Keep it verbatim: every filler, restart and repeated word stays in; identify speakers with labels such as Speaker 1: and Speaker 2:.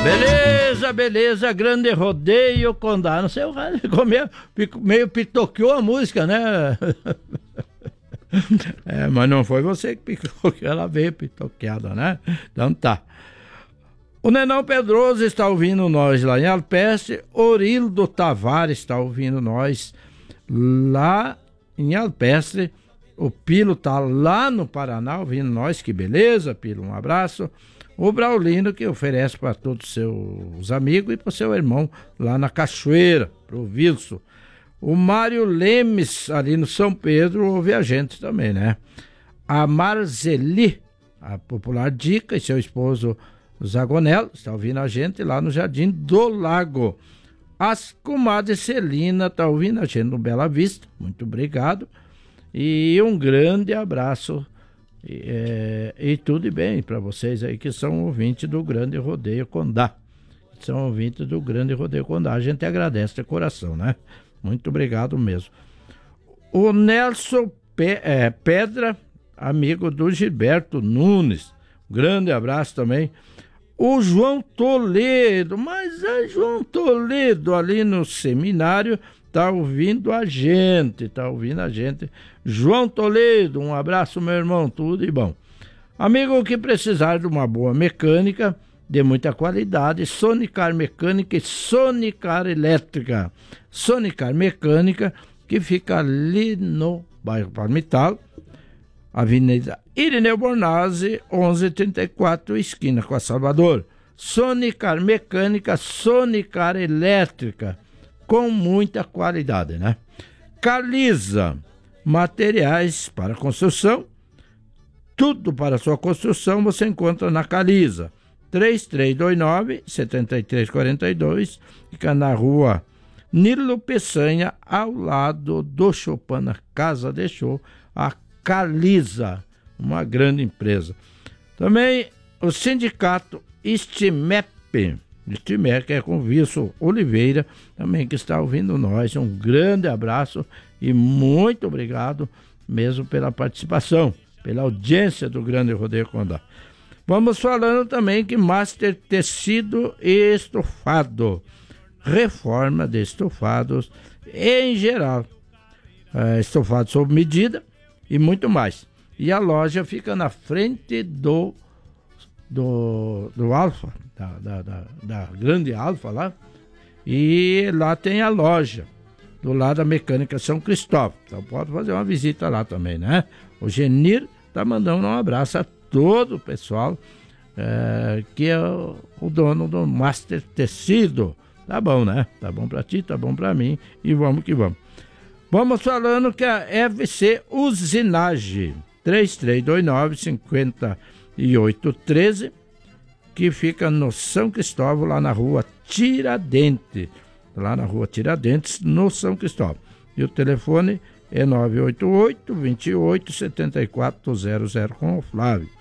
Speaker 1: Beleza, beleza, grande rodeio Condá. Não sei, o rádio ficou meio, meio pitoqueou a música, né? É, mas não foi você que picou, que ela veio pitoqueada, né? Então tá. O Nenão Pedroso está ouvindo nós lá em Alpestre. Orildo Tavares está ouvindo nós lá em Alpestre. O Pilo tá lá no Paraná ouvindo nós. Que beleza, Pilo, um abraço. O Braulino, que oferece para todos os seus amigos e para o seu irmão lá na Cachoeira, pro Wilson. O Mário Lemes, ali no São Pedro, ouve a gente também, né? A Marzeli, a popular Dica, e seu esposo Zagonel, está ouvindo a gente lá no Jardim do Lago. As comadres Celina está ouvindo a gente no Bela Vista, muito obrigado. E um grande abraço. E, é, e tudo bem para vocês aí que são ouvintes do Grande Rodeio Condá. São ouvintes do Grande Rodeio Condá. A gente agradece de coração, né? Muito obrigado mesmo. O Nelson Pe- é, Pedra, amigo do Gilberto Nunes. Grande abraço também. O João Toledo, mas é João Toledo ali no seminário, tá ouvindo a gente, tá ouvindo a gente. João Toledo, um abraço, meu irmão, tudo de bom. Amigo que precisar de uma boa mecânica, de muita qualidade, Sonicar Mecânica e Sonicar Elétrica. Sonicar Mecânica, que fica ali no bairro Palmital, Avenida Irineu Bornazzi, onze trinta e quatro, esquina com a Salvador. Sonicar Mecânica, Sonicar Elétrica, com muita qualidade, né? Caliza, materiais para construção, tudo para sua construção você encontra na Caliza. três três dois nove, sete três quatro dois, fica na rua Nilo Peçanha, ao lado do Chopin, na Casa de Show, a Caliza, uma grande empresa. Também o sindicato Estimep, Estimep, que é com Wilson Oliveira, também que está ouvindo nós. Um grande abraço e muito obrigado mesmo pela participação, pela audiência do Grande Rodeio Condá. Vamos falando também que Master Tecido e Estofado, reforma de estofados em geral, é, estofado sob medida e muito mais. E a loja fica na frente do do, do Alfa, da, da, da, da grande Alfa lá, e lá tem a loja do lado da Mecânica São Cristóvão. Então pode fazer uma visita lá também, né? O Genir tá mandando um abraço a todo o pessoal é, que é o, o dono do Master Tecido. Tá bom, né? Tá bom pra ti, tá bom pra mim, e vamos que vamos. Vamos falando que a F C Usinage, três três dois nove, cinco oito um três, que fica no São Cristóvão, lá na rua Tiradentes, lá na rua Tiradentes, no São Cristóvão. E o telefone é nove oito oito, dois oito, sete quatro zero zero com o Flávio.